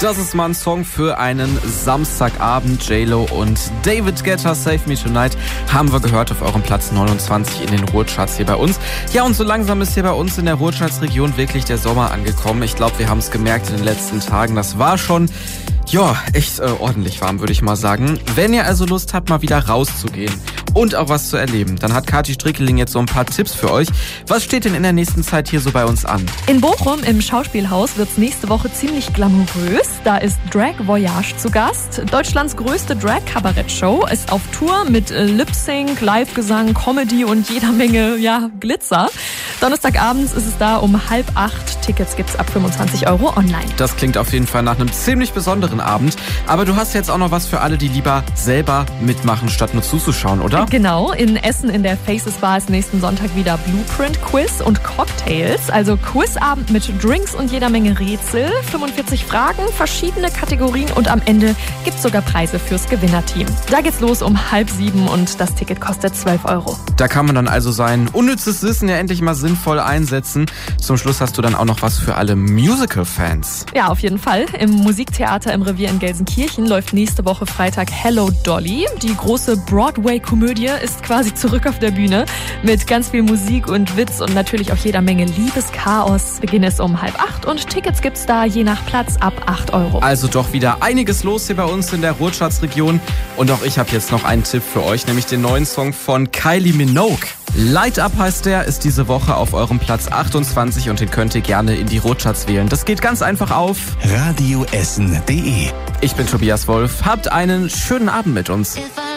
Das ist mal ein Song für einen Samstagabend. J-Lo und David Guetta, Save Me Tonight, haben wir gehört auf eurem Platz 29 in den Ruhrcharts hier bei uns. Ja, und so langsam ist hier bei uns in der Ruhrchartsregion wirklich der Sommer angekommen. Ich glaube, wir haben es gemerkt in den letzten Tagen. Das war schon... ja, echt ordentlich warm, würde ich mal sagen. Wenn ihr also Lust habt, mal wieder rauszugehen und auch was zu erleben, dann hat Kathi Strickeling jetzt so ein paar Tipps für euch. Was steht denn in der nächsten Zeit hier so bei uns an? In Bochum im Schauspielhaus wird's nächste Woche ziemlich glamourös. Da ist Drag Voyage zu Gast. Deutschlands größte Drag-Kabarett-Show ist auf Tour mit Lip-Sync, Live-Gesang, Comedy und jeder Menge, Glitzer. Donnerstagabends ist es da um 7:30. Tickets gibt's ab 25 € online. Das klingt auf jeden Fall nach einem ziemlich besonderen Abend. Aber du hast jetzt auch noch was für alle, die lieber selber mitmachen, statt nur zuzuschauen, oder? Genau, in Essen in der Faces Bar ist nächsten Sonntag wieder Blueprint-Quiz und Cocktails. Also Quizabend mit Drinks und jeder Menge Rätsel, 45 Fragen, verschiedene Kategorien und am Ende gibt's sogar Preise fürs Gewinnerteam. Da geht's los um 6:30 und das Ticket kostet 12 €. Da kann man dann also sein unnützes Wissen ja endlich mal sinnvoll einsetzen. Zum Schluss hast du dann auch noch was für alle Musical-Fans. Ja, auf jeden Fall. Im Musiktheater im Revier in Gelsenkirchen läuft nächste Woche Freitag Hello Dolly. Die große Broadway-Komödie ist quasi zurück auf der Bühne mit ganz viel Musik und Witz und natürlich auch jeder Menge Liebeschaos. Beginn ist um 7:30 und Tickets gibt's da je nach Platz ab 8 €. Also doch wieder einiges los hier bei uns in der Ruhrchartsregion. Und auch ich habe jetzt noch einen Tipp für euch, nämlich den neuen Song von Kylie Minogue. Light Up heißt der, ist diese Woche auf eurem Platz 28 und den könnt ihr gerne in die Ruhrcharts wählen. Das geht ganz einfach auf radioessen.de. Ich bin Tobias Wolf. Habt einen schönen Abend mit uns. If I